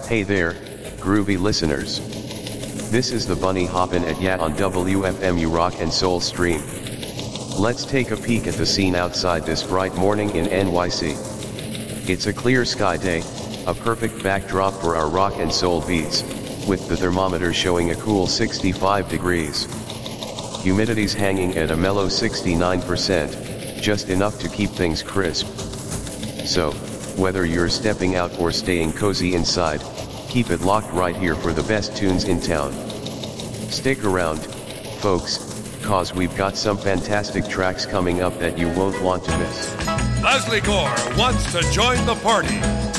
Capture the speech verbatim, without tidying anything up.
Hey there, groovy listeners. This is the Bunny Hoppin' at Ya on W F M U Rock and Soul Stream. Let's take a peek at the scene outside this bright morning in N Y C. It's a clear sky day, a perfect backdrop for our rock and soul beats, with the thermometer showing a cool sixty-five degrees. Humidity's hanging at a mellow sixty-nine percent, just enough to keep things crisp. So, whether you're stepping out or staying cozy inside, keep it locked right here for the best tunes in town. Stick around, folks, cause we've got some fantastic tracks coming up that you won't want to miss. Leslie Gore wants to join the party.